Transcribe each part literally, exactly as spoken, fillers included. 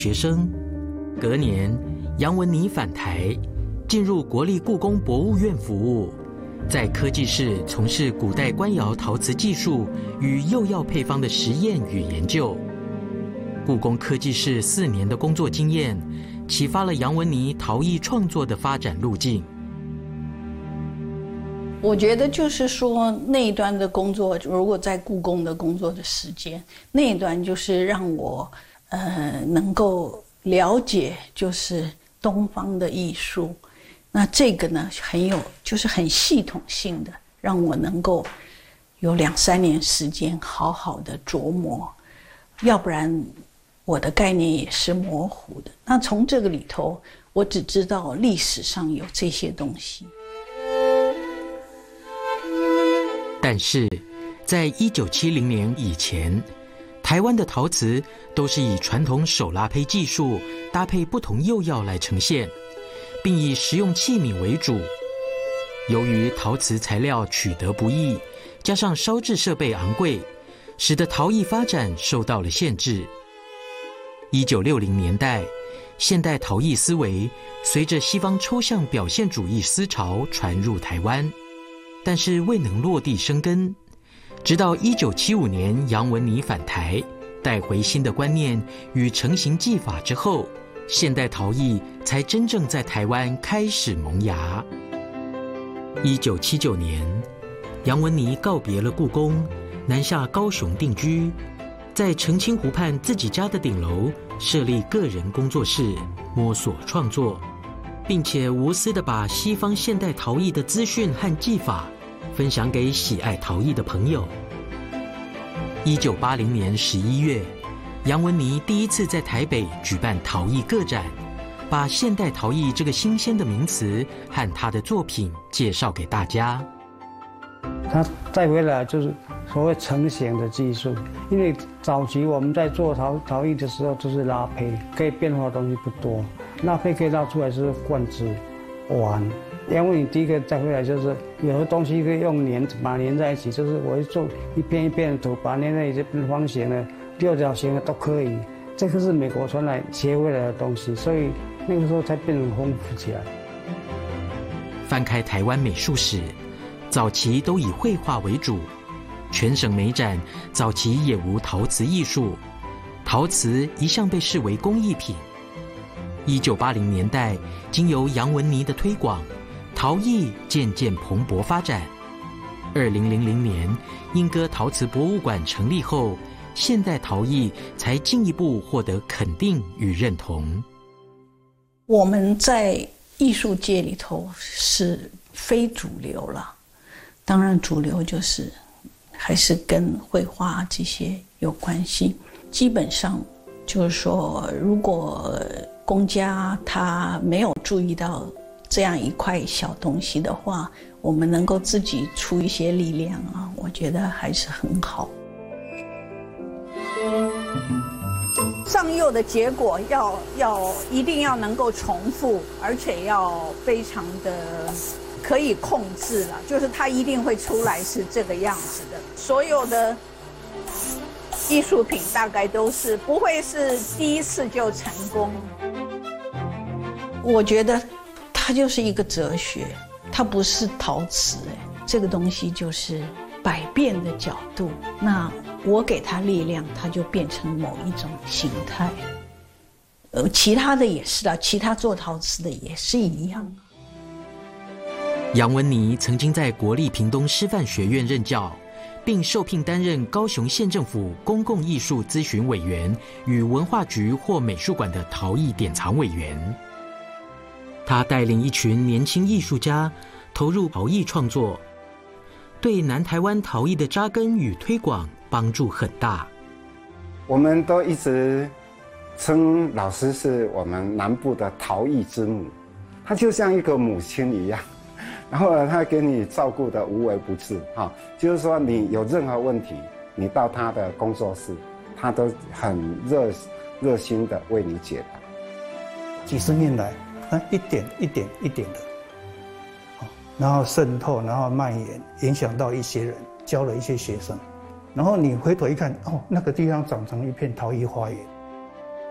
学生。隔年，杨文妮返台，进入国立故宫博物院服务，在科技室从事古代官窑陶瓷技术与釉药配方的实验与研究。故宫科技室四年的工作经验，启发了杨文妮陶艺创作的发展路径。 我觉得就是说，那一段的工作，如果在故宫的工作的时间，那一段就是让我呃能够了解，就是东方的艺术。那这个呢，很有，就是很系统性的，让我能够有两三年时间好好的琢磨，要不然我的概念也是模糊的。那从这个里头，我只知道历史上有这些东西。 但是，在一九七零年以前，台湾的陶瓷都是以传统手拉胚技术搭配不同釉药来呈现，并以食用器皿为主。由于陶瓷材料取得不易，加上烧制设备昂贵，使得陶艺发展受到了限制。一九六零年代，现代陶艺思维随着西方抽象表现主义思潮传入台湾，但是未能落地生根。直到一九七五年杨文妮返台，带回新的观念与成型技法之后，现代陶艺才真正在台湾开始萌芽。一九七九年，杨文妮告别了故宫，南下高雄定居，在澄清湖畔自己家的顶楼设立个人工作室，摸索创作，并且无私地把西方现代陶艺的资讯和技法分享给喜爱陶艺的朋友。一九八零年十一月，杨文妮第一次在台北举办陶艺个展，把现代陶艺这个新鲜的名词和他的作品介绍给大家。 他再回来就是所谓成型的技术，因为早期我们在做陶陶艺的时候，就是拉胚，可以变化的东西不多，拉胚可以拉出来是罐子、碗。因为你第一个再回来就是有的东西可以用粘把它粘在一起，就是我会做一片一片的图，把它粘在一起，变方形的、六角形的都可以。这个是美国传来学回来的东西，所以那个时候才变成丰富起来。 翻开台湾美术史，早期都以绘画为主，全省美展早期也无陶瓷艺术，陶瓷一向被视为工艺品。一九八零年代，经由杨文妮的推广，陶艺渐渐蓬勃发展。二零零零年，莺歌陶瓷博物馆成立后，现代陶艺才进一步获得肯定与认同。 我们在艺术界里头是非主流了，当然主流就是还是跟绘画这些有关系。基本上就是说，如果公家他没有注意到这样一块小东西的话，我们能够自己出一些力量啊，我觉得还是很好。 上釉的结果要要一定要能够重复，而且要非常的可以控制了，就是它一定会出来是这个样子的。所有的艺术品大概都是不会是第一次就成功。 我觉得它就是一个哲学，它不是陶瓷，这个东西就是百变的角度，那我给它力量，它就变成某一种形态。呃，其他的也是的，其他做陶瓷的也是一样。 杨文妮曾经在国立屏东师范学院任教，并受聘担任高雄县政府公共艺术咨询委员与文化局或美术馆的陶艺典藏委员。他带领一群年轻艺术家投入陶艺创作，对南台湾陶艺的扎根与推广帮助很大。 我们都一直称老师是我们南部的陶艺之母，他就像一个母亲一样，然后呢，他给你照顾的无微不至哈，就是说你有任何问题，你到他的工作室，他都很热热心的为你解答。 几十年来，他一点一点一点的，然后渗透，然后蔓延，影响到一些人，教了一些学生，然后你回头一看，哦，那个地方长成一片陶艺花园。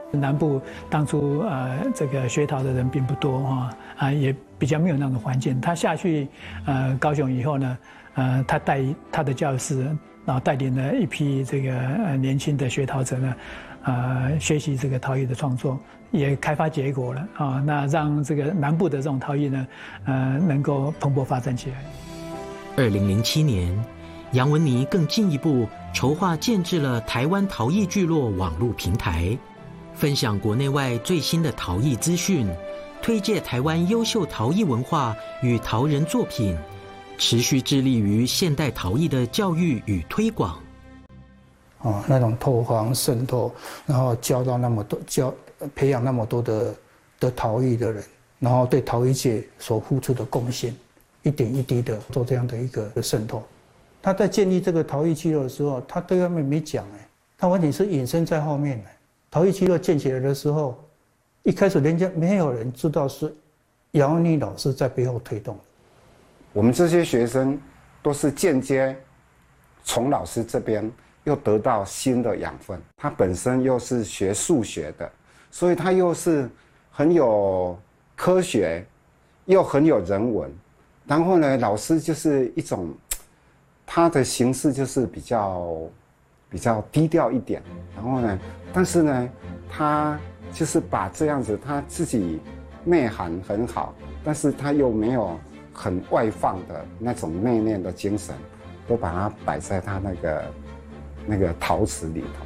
南部当初呃这个学陶的人并不多哈啊，也比较没有那种环境。他下去呃高雄以后呢，呃他带他的教室，然后带领了一批这个呃年轻的学陶者呢，呃学习这个陶艺的创作，也开发结果了啊。那让这个南部的这种陶艺呢，呃能够蓬勃发展起来。 二零零七年，杨文妮更进一步筹划建制了台湾陶艺聚落网络平台，分享国内外最新的陶艺资讯，推介台湾优秀陶艺文化与陶人作品，持续致力于现代陶艺的教育与推广。 哦，那种透黄渗透，然后教到那么多教培养那么多的的陶艺的人，然后对陶艺界所付出的贡献，一点一滴的做这样的一个渗透。他在建立这个陶艺聚落的时候，他对他们没讲哎，他完全是隐身在后面的。陶艺聚落建起来的时候，一开始人家没有人知道是姚文妮老师在背后推动的。 我们这些学生都是间接从老师这边又得到新的养分。他本身又是学数学的，所以他又是很有科学，又很有人文。然后呢，老师就是一种他的形式就是比较比较低调一点。然后呢，但是呢，他就是把这样子他自己内涵很好，但是他又没有很外放的那种内敛的精神，都把它摆在他那个那个陶瓷里头。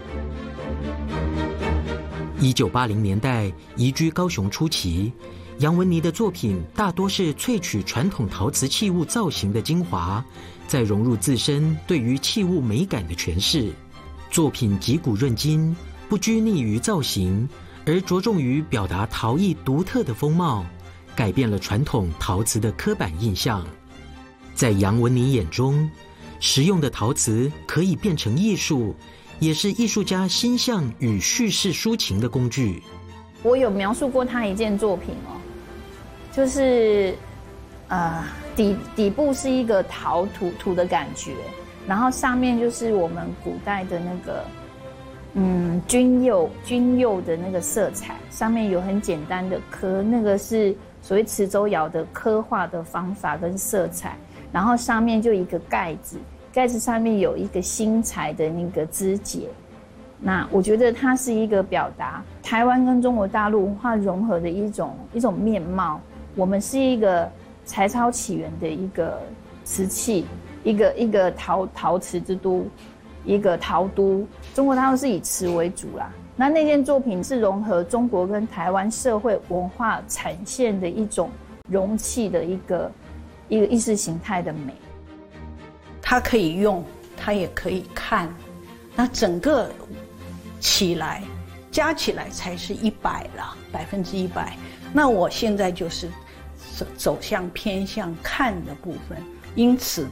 一九八零年代移居高雄初期，杨文妮的作品大多是萃取传统陶瓷器物造型的精华，再融入自身对于器物美感的诠释。作品击古润今，不拘泥于造型，而着重于表达陶艺独特的风貌，改变了传统陶瓷的刻板印象。在杨文妮眼中，实用的陶瓷可以变成艺术，也是艺术家心象与叙事抒情的工具。 我有描述过他一件作品哦，就是呃底底部是一个陶土土的感觉，然后上面就是我们古代的那个嗯君釉君釉的那个色彩，上面有很简单的刻，那个是所谓磁州窑的刻画的方法跟色彩，然后上面就一个盖子，盖子上面有一个新材的那个枝节。那我觉得它是一个表达台湾跟中国大陆文化融合的一种一种面貌。我们是一个柴草起源的一个瓷器，一个一个陶陶瓷之都，一个陶都。中国大陆是以瓷为主啦。那那件作品是融合中国跟台湾社会文化呈现的一种容器的一个一个意识形态的美。 它可以用，它也可以看，那整个起来加起来才是一百了，百分之一百。那我现在就是走走向偏向看的部分，因此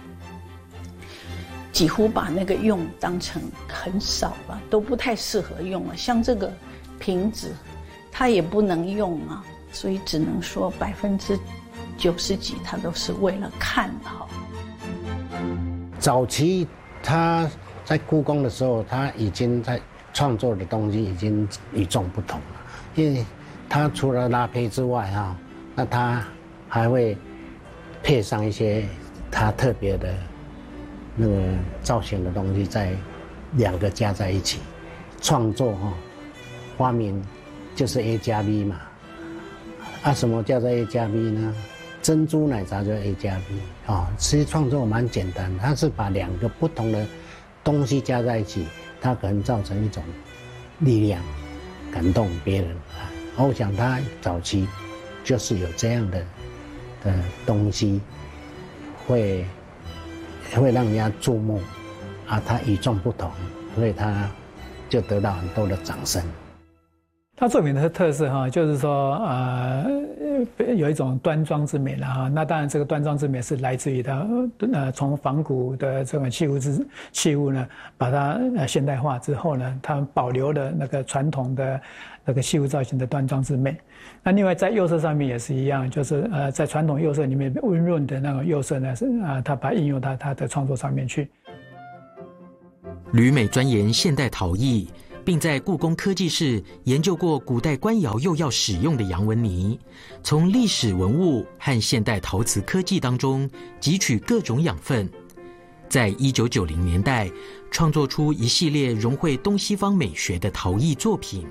几乎把那个用当成很少了，都不太适合用了。像这个瓶子，它也不能用啊，所以只能说百分之九十几，它都是为了看好。 早期他在故宫的时候，他已经在创作的东西已经与众不同了，因为他除了拉胚之外哈，那他还会配上一些他特别的那个造型的东西，在两个加在一起创作哈，发明就是 A 加 B 嘛。啊，什么叫做 A 加 B 呢？珍珠奶茶就是 A 加 B 啊，其实创作蛮简单的，它是把两个不同的东西加在一起，它可能造成一种力量，感动别人啊。我想他早期就是有这样的的东西，会会让人家注目啊，他与众不同，所以他就得到很多的掌声。 他作品的特色哈，就是说呃有一种端庄之美了哈。那当然这个端庄之美是来自于他呃从仿古的这种器物之器物呢，把它呃现代化之后呢，它保留了那个传统的那个器物造型的端庄之美。那另外在釉色上面也是一样，就是呃在传统釉色里面温润的那种釉色呢，是啊、呃、他把应用到他的创作上面去。 旅美钻研现代陶艺， 并在故宫科技室研究过古代官窑釉药使用的杨文泥，从历史文物和现代陶瓷科技当中汲取各种养分，在一九九零年代创作出一系列融汇东西方美学的陶艺作品。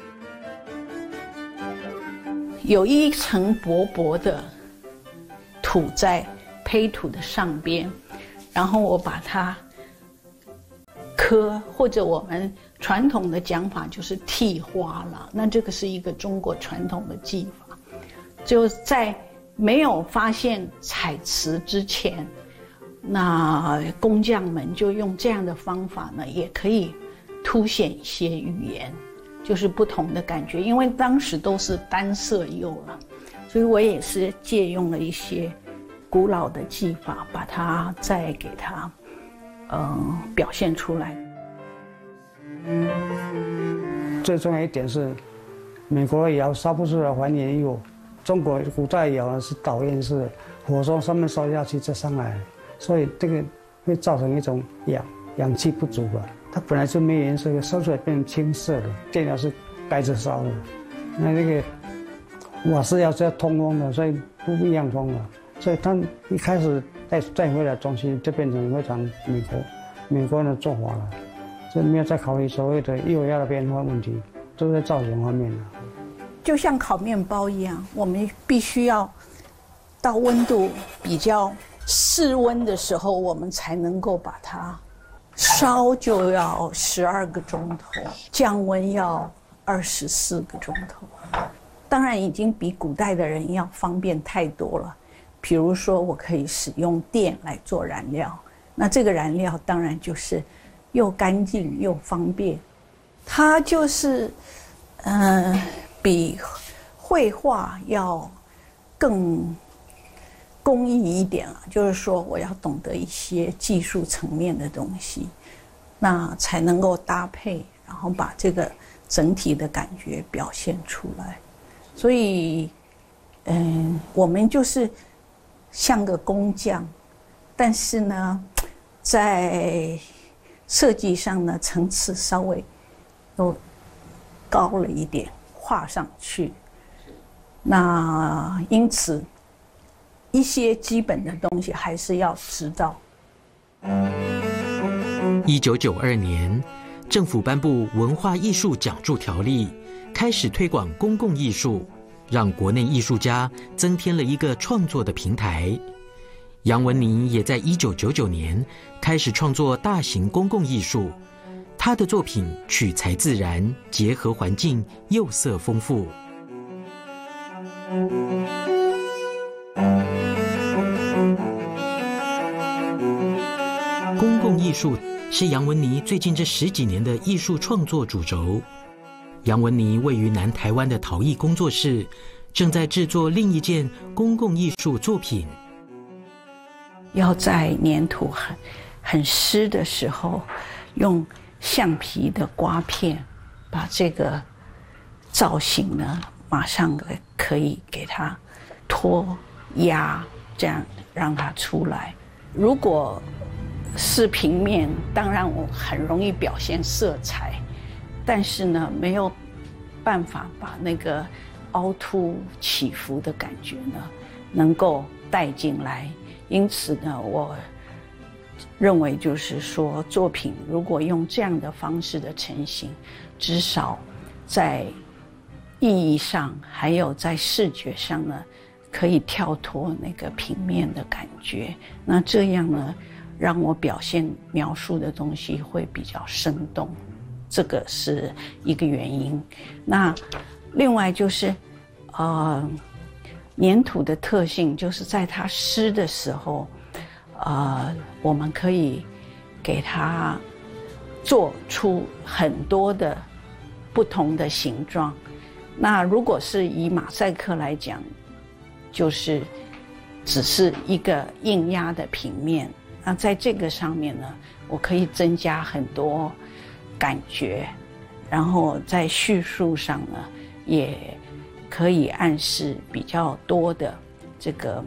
有一层薄薄的土在胚土的上边，然后我把它刻，或者我们传统的讲法就是剃花了。那这个是一个中国传统的技法，就在没有发现彩瓷之前，那工匠们就用这样的方法呢，也可以凸显一些语言，就是不同的感觉。因为当时都是单色釉了，所以我也是借用了一些古老的技法，把它再给它呃表现出来。 最重要一点是，美国的窑烧不出来还原釉，中国古代窑是导焰式，火从上面烧下去再上来，所以这个会造成一种氧氧气不足吧。它本来是没颜色的，烧出来变成青色的。电窑是盖着烧的，那这个瓦斯窑是要通风的，所以不一样风的。所以它一开始再再回来中心，就变成非常美国美国人的做法了。这没有再考虑所谓的釉药的变化问题，都在造型方面了。 就像烤面包一样，我们必须要到温度比较室温的时候，我们才能够把它烧，就要十二个钟头，降温要二十四个钟头。当然，已经比古代的人要方便太多了。比如说，我可以使用电来做燃料，那这个燃料当然就是又干净又方便。它就是，嗯、呃，比绘画要更工艺一点啊，就是说我要懂得一些技术层面的东西，那才能够搭配，然后把这个整体的感觉表现出来。所以，嗯，我们就是像个工匠，但是呢，在设计上呢，层次稍微都高了一点，画上去。那因此，一些基本的东西还是要知道。 一九九二年，政府颁布《文化艺术奖助条例》，开始推广公共艺术，让国内艺术家增添了一个创作的平台。杨文泥也在一九九九年开始创作大型公共艺术，他的作品取材自然，结合环境，釉色丰富。公共艺术是杨文泥最近这十几年的艺术创作主轴。杨文泥位于南台湾的陶艺工作室，正在制作另一件公共艺术作品。 要在粘土很很湿的时候，用橡皮的刮片把这个造型呢，马上可以给它脱压，这样让它出来。如果是平面，当然我很容易表现色彩，但是呢，没有办法把那个凹凸起伏的感觉呢，能够带进来。因此呢，我认为就是说，作品如果用这样的方式的成型，至少在意义上还有在视觉上呢，可以跳脱那个平面的感觉。那这样呢，让我表现描述的东西会比较生动，这个是一个原因。那另外就是，呃。粘土的特性就是在它湿的时候，呃，我们可以给它做出很多的不同的形状。那如果是以马赛克来讲，就是只是一个硬压的平面。那在这个上面呢，我可以增加很多感觉，然后在叙述上呢，也可以暗示比较多的这个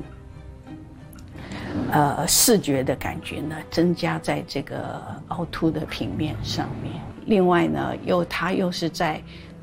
呃视觉的感觉呢，增加在这个凹凸的平面上面。 另外呢，又他又是在